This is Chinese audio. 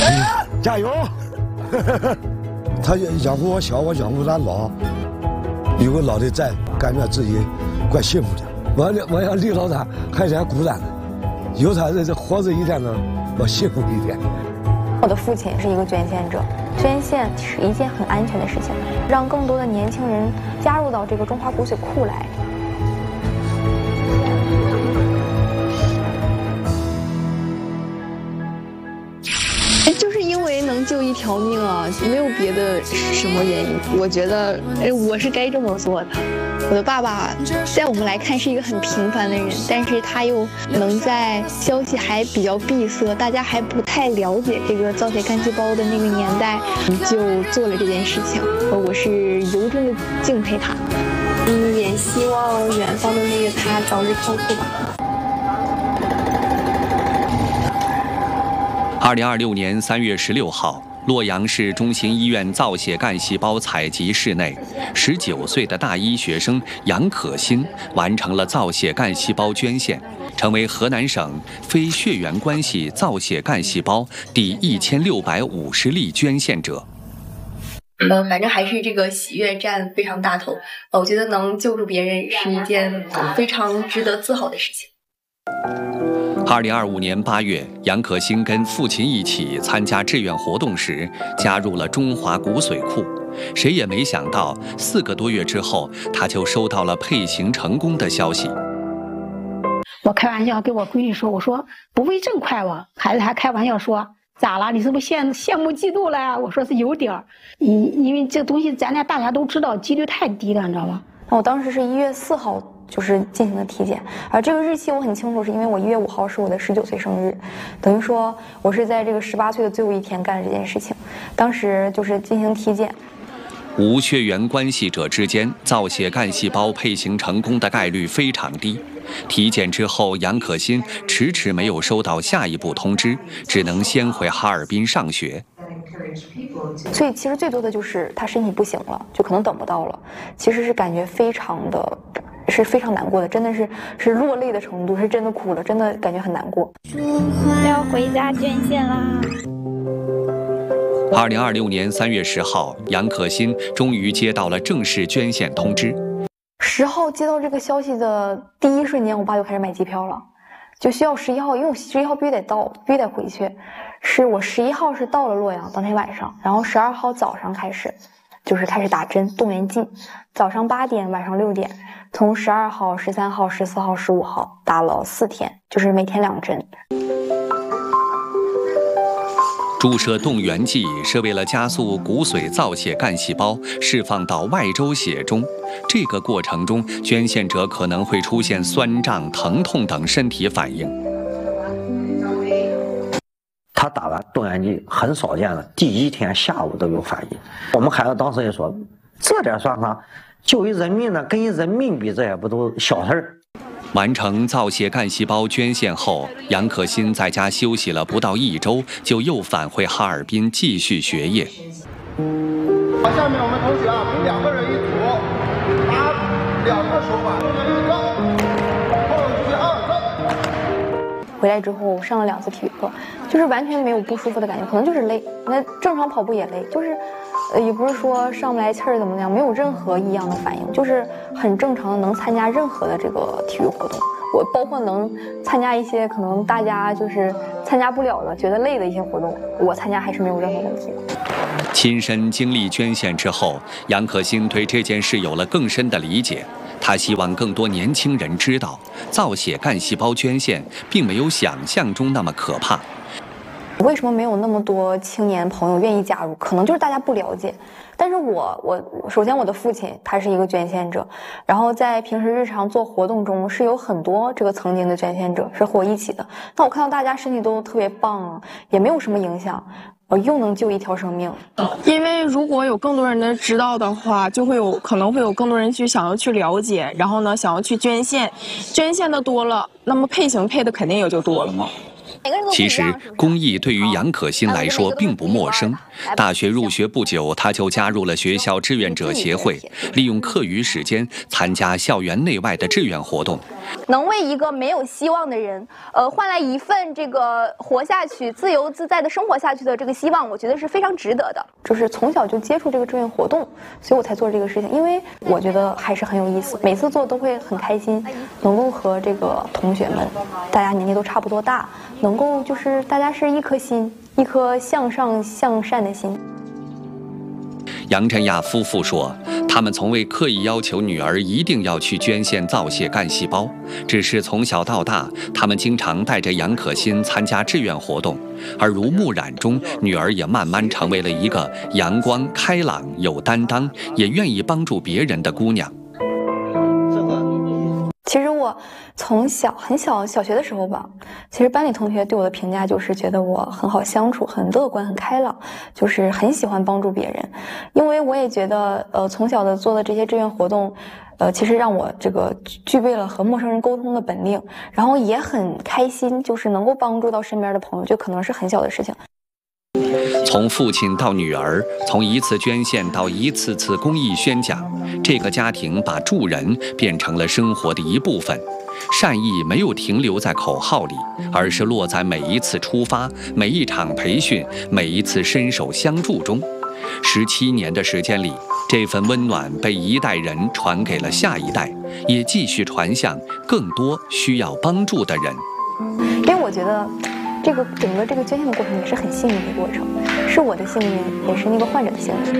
加油！他养活我小，我养活他老，有个老的在，感觉自己怪幸福的。我要离老他还是孤单的，有他这活着一天呢，我幸福一天。 我的父亲是一个捐献者，捐献是一件很安全的事情，让更多的年轻人加入到这个中华骨髓库来。 就是因为能救一条命啊，没有别的什么原因。我觉得，我是该这么做的。我的爸爸在我们来看是一个很平凡的人，但是他又能在消息还比较闭塞，大家还不太了解这个造血干细胞的那个年代，就做了这件事情。我是由衷的敬佩他。也希望远方的那个他早日康复吧。 2026年3月16号，洛阳市中心医院造血干细胞采集室内，19岁的大一学生杨可欣完成了造血干细胞捐献，成为河南省非血缘关系造血干细胞第1650例捐献者。 反正还是这个喜悦占非常大头。我觉得能救助别人是一件非常值得自豪的事情。 2025年8月，杨可欣跟父亲一起参加志愿活动时，加入了中华骨髓库。谁也没想到，4个多月之后，他就收到了配型成功的消息。 我开玩笑跟我闺女说：“我说不会这么快吧？”孩子还开玩笑说：“咋了？你是不是羡慕嫉妒了呀？”我说是有点儿，因为这东西咱俩大家都知道，几率太低了，你知道吗？ 我当时是1月4号。就是进行的体检，而这个日期我很清楚，是因为我1月5号是我的19岁生日，等于说我是在这个18岁的最后一天干的这件事情。当时就是进行体检。 无血缘关系者之间造血干细胞配型成功的概率非常低。体检之后，杨可欣迟迟没有收到下一步通知，只能先回哈尔滨上学。 所以其实最多的就是他身体不行了，就可能等不到了。其实是感觉非常难过的，真的是落泪的程度，是真的哭了，真的感觉很难过。 要回家捐献啦 ！2026年3月10号，杨可欣终于接到了正式捐献通知。 10号接到这个消息的第一瞬间，我爸就开始买机票了，就需要11号，因为我11号必须得到，必须得回去。是我11号是到了洛阳，当天晚上，然后12号早上开始，就是开始打针动员剂，早上8点，晚上6点，从12号、13号、14号、15号打了4天，就是每天2针。 注射动员剂是为了加速骨髓造血干细胞释放到外周血中，这个过程中，捐献者可能会出现酸胀、疼痛等身体反应。 他打完动员剂很少见了，第1天下午都有反应。我们孩子当时也说，这点算啥？救一人命呢，跟一人命比，这也不都小事儿。 完成造血干细胞捐献后，杨可欣在家休息了不到1周，就又返回哈尔滨继续学业。 下面我们同学啊，2个人一组，拿2个手把， 回来之后上了2次体育课，就是完全没有不舒服的感觉，可能就是累。那正常跑步也累，就是也不是说上不来气儿怎么样，没有任何异样的反应，就是很正常的能参加任何的这个体育活动。我包括能参加一些可能大家就是参加不了的、觉得累的一些活动，我参加还是没有任何问题的。 亲身经历捐献之后，杨可欣对这件事有了更深的理解。他希望更多年轻人知道，造血干细胞捐献并没有想象中那么可怕。 为什么没有那么多青年朋友愿意加入？可能就是大家不了解。但是我首先我的父亲他是一个捐献者，然后在平时日常做活动中是有很多这个曾经的捐献者是和我一起的。那我看到大家身体都特别棒啊，也没有什么影响。又能救一条生命， 因为如果有更多人的知道的话，就会可能会有更多人想要去了解，然后呢想要去捐献，捐献的多了，那么配型配的肯定也就多了嘛。 其实，公益对于杨可欣来说并不陌生。大学入学不久，她就加入了学校志愿者协会，利用课余时间参加校园内外的志愿活动。 能为一个没有希望的人，换来一份这个活下去、自由自在的生活下去的这个希望，我觉得是非常值得的。就是从小就接触这个志愿活动，所以我才做这个事情，因为我觉得还是很有意思，每次做都会很开心，能够和这个同学们，大家年纪都差不多大，能够就是大家是一颗心，一颗向上向善的心。 杨振亚夫妇说，他们从未刻意要求女儿一定要去捐献造血干细胞，只是从小到大，他们经常带着杨可欣参加志愿活动，耳濡目染中，女儿也慢慢成为了一个阳光、开朗、有担当，也愿意帮助别人的姑娘。 其实我从小小学的时候吧，其实班里同学对我的评价就是觉得我很好相处，很乐观，很开朗，就是很喜欢帮助别人。因为我也觉得，从小的做的这些志愿活动，其实让我这个具备了和陌生人沟通的本领，然后也很开心，就是能够帮助到身边的朋友，就可能是很小的事情。 从父亲到女儿，从一次捐献到一次次公益宣讲，这个家庭把助人变成了生活的一部分。善意没有停留在口号里，而是落在每一次出发、每一场培训、每一次伸手相助中。17年的时间里，这份温暖被一代人传给了下一代，也继续传向更多需要帮助的人。 因为我觉得整个这个捐献的过程也是很幸运的过程，是我的幸运，也是那个患者的幸运。